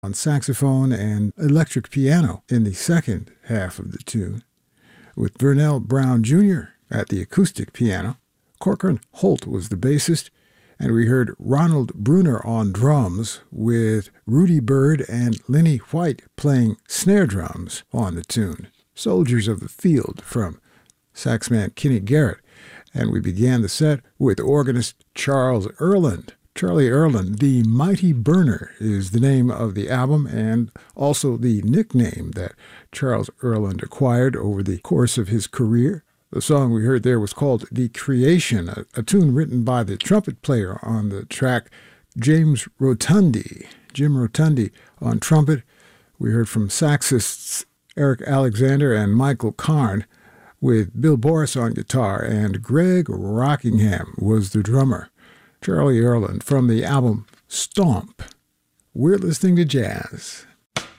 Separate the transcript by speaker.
Speaker 1: on saxophone and electric piano in the second half of the tune, with Vernell Brown Jr. at the acoustic piano. Corcoran Holt was the bassist, and we heard Ronald Bruner on drums, with Rudy Bird and Lenny White playing snare drums on the tune. Soldiers of the Field from saxman Kenny Garrett. And we began the set with organist Charles Earland. Charlie Earland, The Mighty Burner, is the name of the album and also the nickname that Charles Earland acquired over the course of his career. The song we heard there was called The Creation, a tune written by the trumpet player on the track, James Rotundi. Jim Rotundi on trumpet. We heard from saxists Eric Alexander and Michael Karn, with Bill Boris on guitar, and Greg Rockingham was the drummer. Charlie Earland from the album Stomp. We're listening to jazz.